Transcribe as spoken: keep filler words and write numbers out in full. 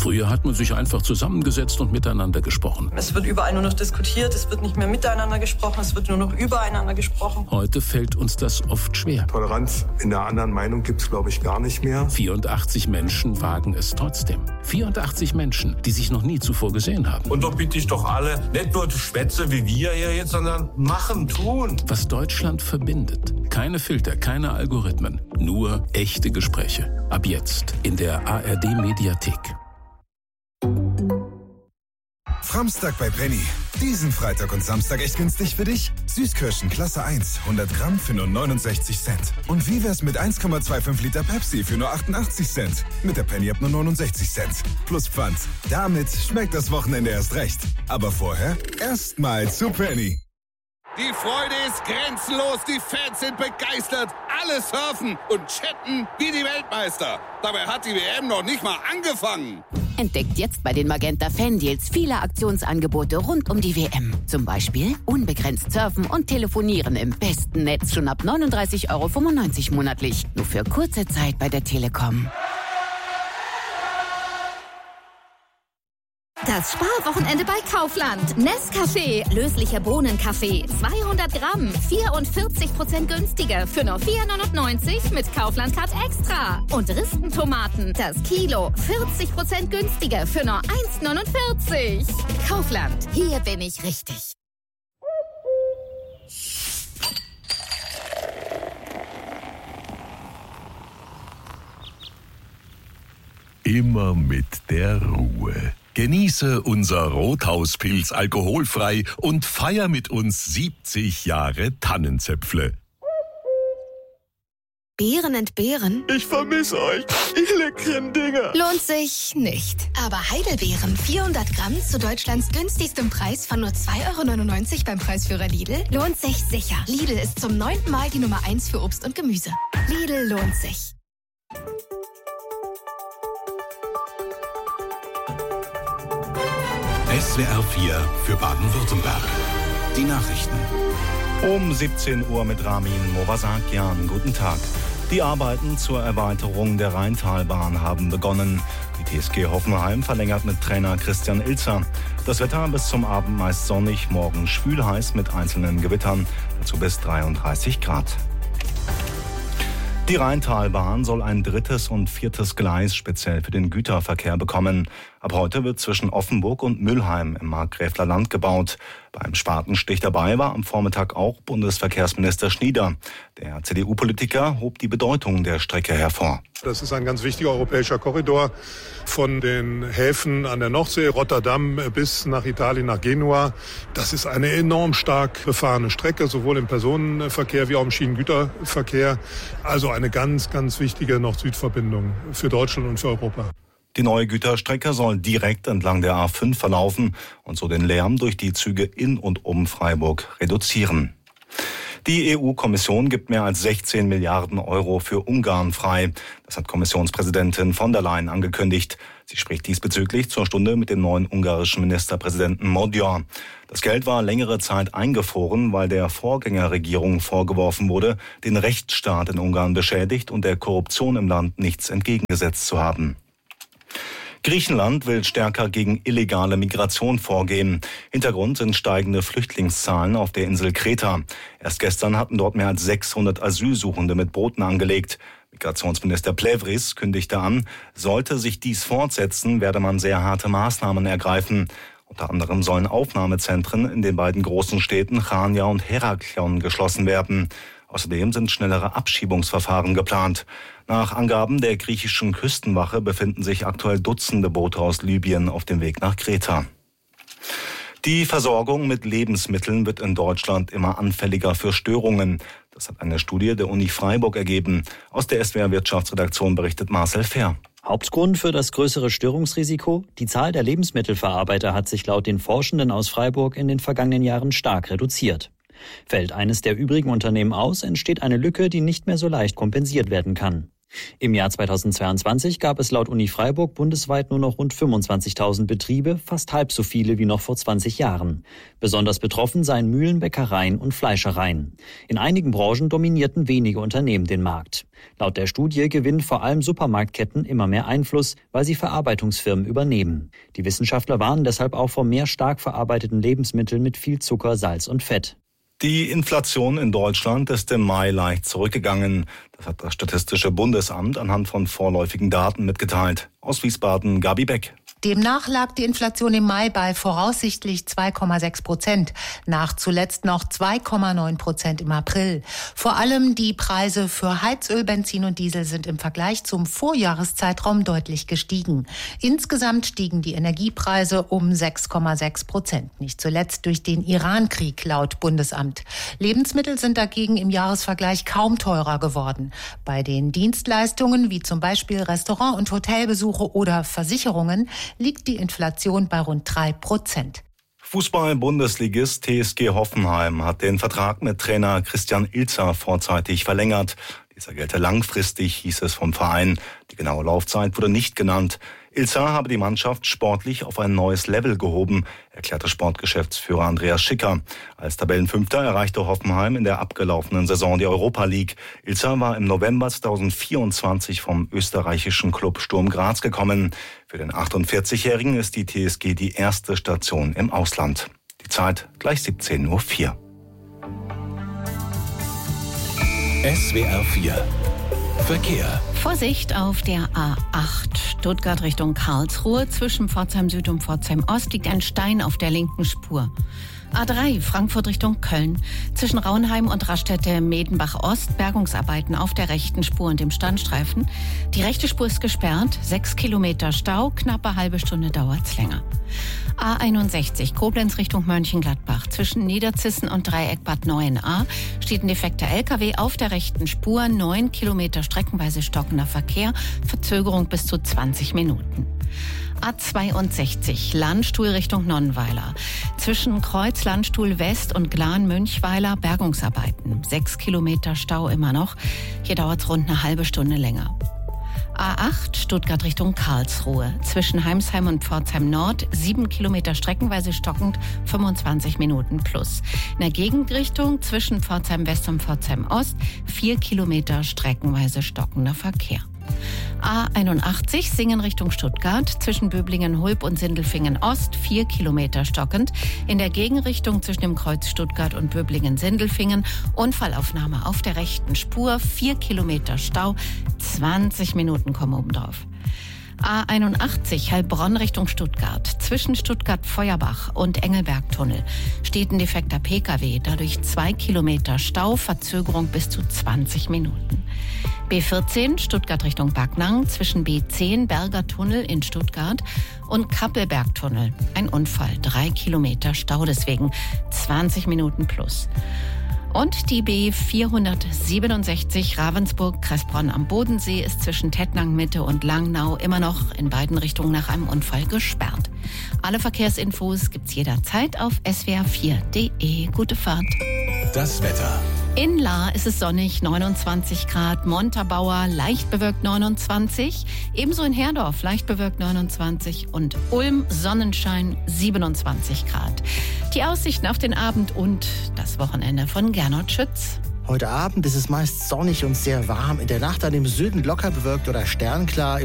Früher hat man sich einfach zusammengesetzt und miteinander gesprochen. Es wird überall nur noch diskutiert, es wird nicht mehr miteinander gesprochen, es wird nur noch übereinander gesprochen. Heute fällt uns das oft schwer. Toleranz in der anderen Meinung gibt es, glaube ich, gar nicht mehr. vierundachtzig Menschen wagen es trotzdem. vierundachtzig Menschen, die sich noch nie zuvor gesehen haben. Und doch bitte ich doch alle, nicht nur Schwätze wie wir hier jetzt, sondern machen, tun. Was Deutschland verbindet. Keine Filter, keine Algorithmen, nur echte Gespräche. Ab jetzt in der A R D-Mediathek. Framstag bei Penny. Diesen Freitag und Samstag echt günstig für dich? Süßkirschen Klasse eins, hundert Gramm für nur neunundsechzig Cent. Und wie wär's mit eins Komma fünfundzwanzig Liter Pepsi für nur achtundachtzig Cent? Mit der Penny ab nur neunundsechzig Cent. Plus Pfand. Damit schmeckt das Wochenende erst recht. Aber vorher erstmal zu Penny. Die Freude ist grenzenlos, die Fans sind begeistert, alle surfen und chatten wie die Weltmeister. Dabei hat die W M noch nicht mal angefangen. Entdeckt jetzt bei den Magenta Fan-Deals viele Aktionsangebote rund um die W M. Zum Beispiel unbegrenzt surfen und telefonieren im besten Netz schon ab neununddreißig Euro fünfundneunzig monatlich. Nur für kurze Zeit bei der Telekom. Das Sparwochenende bei Kaufland. Nescafé, löslicher Bohnenkaffee, zweihundert Gramm, vierundvierzig Prozent günstiger für nur vier neunundneunzig mit Kaufland Card Extra. Und Ristentomaten, das Kilo, vierzig Prozent günstiger für nur eins neunundvierzig. Kaufland, hier bin ich richtig. Immer mit der Ruhe. Genieße unser Rothauspilz alkoholfrei und feier mit uns siebzig Jahre Tannenzäpfle. Beeren entbehren? Ich vermisse euch, ihr leckeren Dinger. Lohnt sich nicht. Aber Heidelbeeren, vierhundert Gramm zu Deutschlands günstigstem Preis von nur zwei Euro neunundneunzig beim Preisführer Lidl, lohnt sich sicher. Lidl ist zum neunten Mal die Nummer eins für Obst und Gemüse. Lidl lohnt sich. S W R vier für Baden-Württemberg. Die Nachrichten. Um siebzehn Uhr mit Ramin Movasakian. Guten Tag. Die Arbeiten zur Erweiterung der Rheintalbahn haben begonnen. Die T S G Hoffenheim verlängert mit Trainer Christian Ilzer. Das Wetter bis zum Abend meist sonnig, morgen schwül-heiß mit einzelnen Gewittern, dazu bis dreiunddreißig Grad. Die Rheintalbahn soll ein drittes und viertes Gleis speziell für den Güterverkehr bekommen. Ab heute wird zwischen Offenburg und Mülheim im Markgräfler Land gebaut. Beim Spatenstich dabei war am Vormittag auch Bundesverkehrsminister Schnieder. Der C D U-Politiker hob die Bedeutung der Strecke hervor. Das ist ein ganz wichtiger europäischer Korridor von den Häfen an der Nordsee, Rotterdam bis nach Italien, nach Genua. Das ist eine enorm stark befahrene Strecke, sowohl im Personenverkehr wie auch im Schienengüterverkehr. Also eine ganz, ganz wichtige Nord-Süd-Verbindung für Deutschland und für Europa. Die neue Güterstrecke soll direkt entlang der A fünf verlaufen und so den Lärm durch die Züge in und um Freiburg reduzieren. Die E U-Kommission gibt mehr als sechzehn Milliarden Euro für Ungarn frei. Das hat Kommissionspräsidentin von der Leyen angekündigt. Sie spricht diesbezüglich zur Stunde mit dem neuen ungarischen Ministerpräsidenten Magyar. Das Geld war längere Zeit eingefroren, weil der Vorgängerregierung vorgeworfen wurde, den Rechtsstaat in Ungarn beschädigt und der Korruption im Land nichts entgegengesetzt zu haben. Griechenland will stärker gegen illegale Migration vorgehen. Hintergrund sind steigende Flüchtlingszahlen auf der Insel Kreta. Erst gestern hatten dort mehr als sechshundert Asylsuchende mit Booten angelegt. Migrationsminister Plevris kündigte an, sollte sich dies fortsetzen, werde man sehr harte Maßnahmen ergreifen. Unter anderem sollen Aufnahmezentren in den beiden großen Städten Chania und Heraklion geschlossen werden. Außerdem sind schnellere Abschiebungsverfahren geplant. Nach Angaben der griechischen Küstenwache befinden sich aktuell Dutzende Boote aus Libyen auf dem Weg nach Kreta. Die Versorgung mit Lebensmitteln wird in Deutschland immer anfälliger für Störungen. Das hat eine Studie der Uni Freiburg ergeben. Aus der S W R Wirtschaftsredaktion berichtet Marcel Fehr. Hauptgrund für das größere Störungsrisiko? Die Zahl der Lebensmittelverarbeiter hat sich laut den Forschenden aus Freiburg in den vergangenen Jahren stark reduziert. Fällt eines der übrigen Unternehmen aus, entsteht eine Lücke, die nicht mehr so leicht kompensiert werden kann. Im Jahr zweitausendzweiundzwanzig gab es laut Uni Freiburg bundesweit nur noch rund fünfundzwanzigtausend Betriebe, fast halb so viele wie noch vor zwanzig Jahren. Besonders betroffen seien Mühlen, Bäckereien und Fleischereien. In einigen Branchen dominierten wenige Unternehmen den Markt. Laut der Studie gewinnen vor allem Supermarktketten immer mehr Einfluss, weil sie Verarbeitungsfirmen übernehmen. Die Wissenschaftler warnen deshalb auch vor mehr stark verarbeiteten Lebensmitteln mit viel Zucker, Salz und Fett. Die Inflation in Deutschland ist im Mai leicht zurückgegangen. Das hat das Statistische Bundesamt anhand von vorläufigen Daten mitgeteilt. Aus Wiesbaden, Gabi Beck. Demnach lag die Inflation im Mai bei voraussichtlich zwei Komma sechs Prozent, nach zuletzt noch zwei Komma neun Prozent im April. Vor allem die Preise für Heizöl, Benzin und Diesel sind im Vergleich zum Vorjahreszeitraum deutlich gestiegen. Insgesamt stiegen die Energiepreise um sechs Komma sechs Prozent, nicht zuletzt durch den Iran-Krieg laut Bundesamt. Lebensmittel sind dagegen im Jahresvergleich kaum teurer geworden. Bei den Dienstleistungen wie zum Beispiel Restaurant- und Hotelbesuche oder Versicherungen liegt die Inflation bei rund drei Prozent. Fußball-Bundesligist T S G Hoffenheim hat den Vertrag mit Trainer Christian Ilzer vorzeitig verlängert. Dieser gelte langfristig, hieß es vom Verein. Die genaue Laufzeit wurde nicht genannt. Ilzer habe die Mannschaft sportlich auf ein neues Level gehoben, erklärte Sportgeschäftsführer Andreas Schicker. Als Tabellenfünfter erreichte Hoffenheim in der abgelaufenen Saison die Europa League. Ilzer war im November zweitausendvierundzwanzig vom österreichischen Club Sturm Graz gekommen. Für den achtundvierzigjährigen ist die T S G die erste Station im Ausland. Die Zeit gleich siebzehn Uhr vier. S W R vier Verkehr. Vorsicht auf der A acht Stuttgart Richtung Karlsruhe. Zwischen Pforzheim Süd und Pforzheim Ost liegt ein Stein auf der linken Spur. A drei Frankfurt Richtung Köln. Zwischen Raunheim und Raststätte Medenbach Ost Bergungsarbeiten auf der rechten Spur und dem Standstreifen. Die rechte Spur ist gesperrt. Sechs Kilometer Stau. Knappe halbe Stunde dauert's länger. A einundsechzig Koblenz Richtung Mönchengladbach. Zwischen Niederzissen und Dreieck Bad Neuenahr steht ein defekter L K W auf der rechten Spur. Neun Kilometer streckenweise stockender Verkehr. Verzögerung bis zu zwanzig Minuten. A zweiundsechzig Landstuhl Richtung Nonnweiler. Zwischen Kreuz Landstuhl West und Glan-Münchweiler Bergungsarbeiten. Sechs Kilometer Stau immer noch. Hier dauert es rund eine halbe Stunde länger. A acht Stuttgart Richtung Karlsruhe. Zwischen Heimsheim und Pforzheim Nord sieben Kilometer streckenweise stockend, fünfundzwanzig Minuten plus. In der Gegenrichtung zwischen Pforzheim West und Pforzheim Ost vier Kilometer streckenweise stockender Verkehr. A einundachtzig Singen Richtung Stuttgart. Zwischen Böblingen-Hulb und Sindelfingen-Ost vier Kilometer stockend. In der Gegenrichtung zwischen dem Kreuz Stuttgart und Böblingen-Sindelfingen Unfallaufnahme auf der rechten Spur. vier Kilometer Stau. zwanzig Minuten kommen obendrauf. A einundachtzig Heilbronn Richtung Stuttgart. Zwischen Stuttgart-Feuerbach und Engelbergtunnel steht ein defekter P K W. Dadurch zwei Kilometer Stau, Verzögerung bis zu zwanzig Minuten. B vierzehn Stuttgart Richtung Backnang. Zwischen B zehn Berger Tunnel in Stuttgart und Kappelbergtunnel. Ein Unfall, drei Kilometer Stau, deswegen zwanzig Minuten plus. Und die B vierhundertsiebenundsechzig Ravensburg-Kressbronn am Bodensee ist zwischen Tettnang-Mitte und Langnau immer noch in beiden Richtungen nach einem Unfall gesperrt. Alle Verkehrsinfos gibt's jederzeit auf S W R vier punkt de. Gute Fahrt. Das Wetter. In Lahr ist es sonnig, neunundzwanzig Grad, Montabaur leicht bewölkt neunundzwanzig, ebenso in Herdorf leicht bewölkt neunundzwanzig und Ulm Sonnenschein siebenundzwanzig Grad. Die Aussichten auf den Abend und das Wochenende von Gernot Schütz. Heute Abend ist es meist sonnig und sehr warm. In der Nacht dann im Süden locker bewölkt oder sternklar. Im